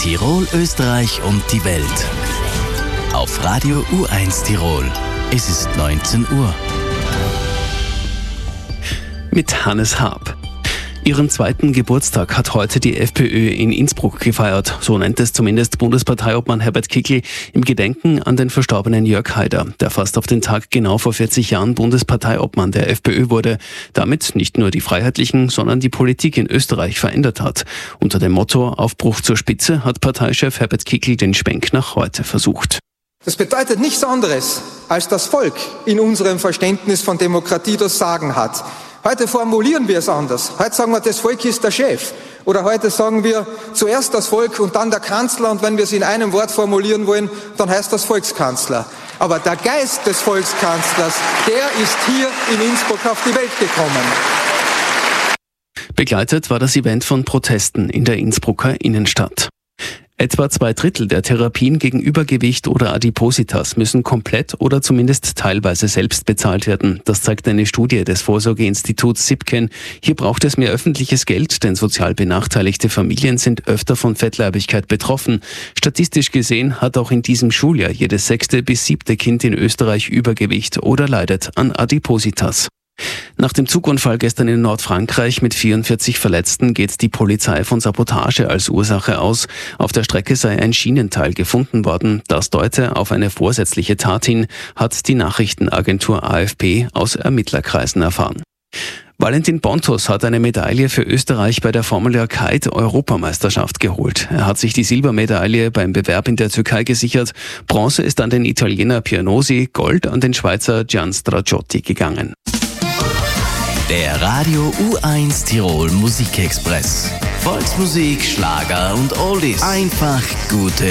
Tirol, Österreich und die Welt. Auf Radio U1 Tirol. Es ist 19 Uhr. Mit Hannes Haab. Ihren zweiten Geburtstag hat heute die FPÖ in Innsbruck gefeiert. So nennt es zumindest Bundesparteiobmann Herbert Kickl im Gedenken an den verstorbenen Jörg Haider, der fast auf den Tag genau vor 40 Jahren Bundesparteiobmann der FPÖ wurde. Damit nicht nur die Freiheitlichen, sondern die Politik in Österreich verändert hat. Unter dem Motto Aufbruch zur Spitze hat Parteichef Herbert Kickl den Schwenk nach heute versucht. Das bedeutet nichts anderes, als das Volk in unserem Verständnis von Demokratie das Sagen hat. Heute formulieren wir es anders. Heute sagen wir, das Volk ist der Chef. Oder heute sagen wir, zuerst das Volk und dann der Kanzler. Und wenn wir es in einem Wort formulieren wollen, dann heißt das Volkskanzler. Aber der Geist des Volkskanzlers, der ist hier in Innsbruck auf die Welt gekommen. Begleitet war das Event von Protesten in der Innsbrucker Innenstadt. Etwa 2/3 der Therapien gegen Übergewicht oder Adipositas müssen komplett oder zumindest teilweise selbst bezahlt werden. Das zeigt eine Studie des Vorsorgeinstituts SIPKEN. Hier braucht es mehr öffentliches Geld, denn sozial benachteiligte Familien sind öfter von Fettleibigkeit betroffen. Statistisch gesehen hat auch in diesem Schuljahr jedes 6. bis 7. Kind in Österreich Übergewicht oder leidet an Adipositas. Nach dem Zugunfall gestern in Nordfrankreich mit 44 Verletzten geht die Polizei von Sabotage als Ursache aus. Auf der Strecke sei ein Schienenteil gefunden worden. Das deute auf eine vorsätzliche Tat hin, hat die Nachrichtenagentur AFP aus Ermittlerkreisen erfahren. Valentin Pontus hat eine Medaille für Österreich bei der Formula Kite Europameisterschaft geholt. Er hat sich die Silbermedaille beim Bewerb in der Türkei gesichert. Bronze ist an den Italiener Pianosi, Gold an den Schweizer Gian Straciotti gegangen. Der Radio U1 Tirol Musikexpress. Volksmusik, Schlager und Oldies. Einfach gute